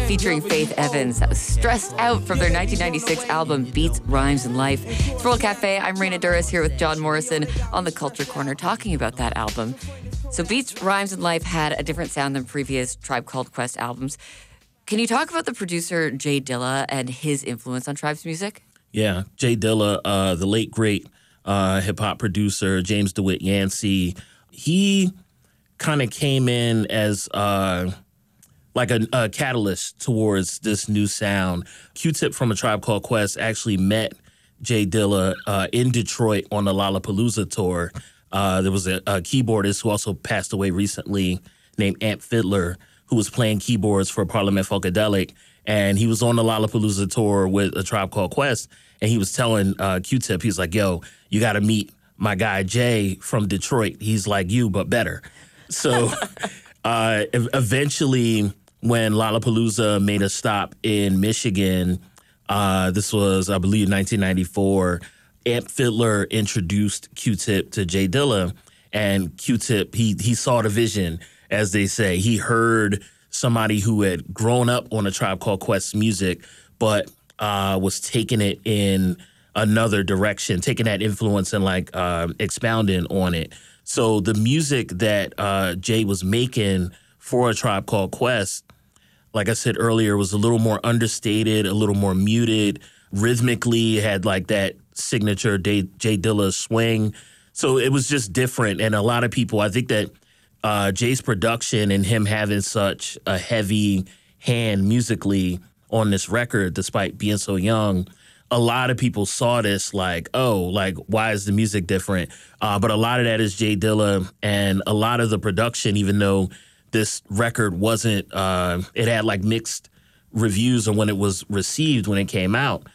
featuring Faith Evans. That was Stressed Out from their 1996 album Beats, Rhymes, and Life. It's World Cafe. I'm Raina Duras here with John Morrison on the Culture Corner talking about that album. So Beats, Rhymes, and Life had a different sound than previous Tribe Called Quest albums. Can you talk about the producer Jay Dilla and his influence on Tribe's music? Yeah, Jay Dilla, the late, great hip-hop producer, James DeWitt Yancey, he kind of came in as like a catalyst towards this new sound. Q-Tip from A Tribe Called Quest actually met Jay Dilla in Detroit on the Lollapalooza tour. There was a keyboardist who also passed away recently named Amp Fiddler, who was playing keyboards for Parliament Funkadelic. And he was on the Lollapalooza tour with A Tribe Called Quest. And he was telling Q-Tip, he was like, yo, you got to meet my guy Jay from Detroit. He's like you, but better. So eventually, when Lollapalooza made a stop in Michigan, this was, I believe, 1994, Amp Fiddler introduced Q-Tip to Jay Dilla. And Q-Tip, he saw the vision, as they say. He heard somebody who had grown up on A Tribe Called Quest music, but was taking it in another direction, taking that influence and expounding on it. So the music that Jay was making for A Tribe Called Quest, like I said earlier, was a little more understated, a little more muted. Rhythmically, it had like that signature Jay Dilla swing. So it was just different. And a lot of people, I think that Jay's production and him having such a heavy hand musically on this record, despite being so young, a lot of people saw this like, oh, like, why is the music different? But a lot of that is Jay Dilla, and a lot of the production, even though this record wasn't, it had like mixed reviews on when it was received when it came out.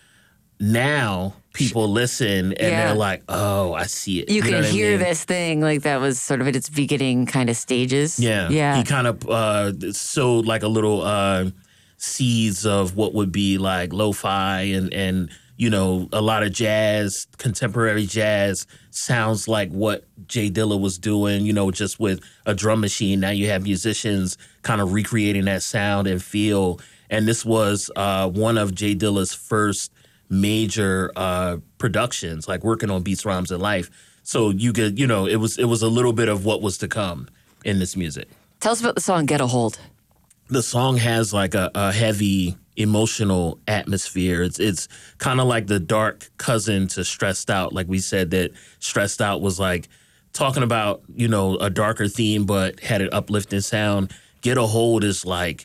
Now people listen and they're like, oh, I see it. You can hear this thing like that was sort of at its beginning kind of stages. Yeah. He kind of sowed like a little seeds of what would be like lo-fi and you know, a lot of jazz, contemporary jazz sounds like what Jay Dilla was doing, you know, just with a drum machine. Now you have musicians kind of recreating that sound and feel. And this was one of Jay Dilla's first major productions, like working on Beats, Rhymes, and Life. So you could, you know, it was a little bit of what was to come in this music. Tell us about the song Get a Hold. The song has like a heavy emotional atmosphere. It's kind of like the dark cousin to Stressed Out. Like we said, that Stressed Out was like talking about, you know, a darker theme, but had an uplifting sound. Get a Hold is like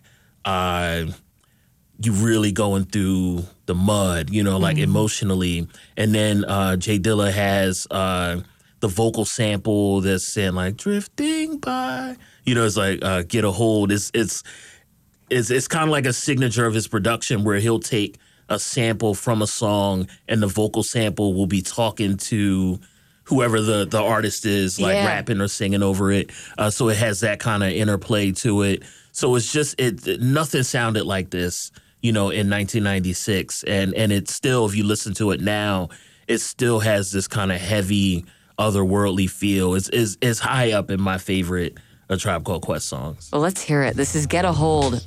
you really going through the mud, you know, like emotionally. And then Jay Dilla has the vocal sample that's saying like drifting by, you know, it's like Get a Hold. It's kind of like a signature of his production where he'll take a sample from a song and the vocal sample will be talking to whoever the artist is, like rapping or singing over it. So it has that kind of interplay to it. So it's just, nothing sounded like this, you know, in 1996. And it's still, if you listen to it now, it still has this kind of heavy, otherworldly feel. It's high up in my favorite A Tribe Called Quest songs. Well, let's hear it. This is Get a Hold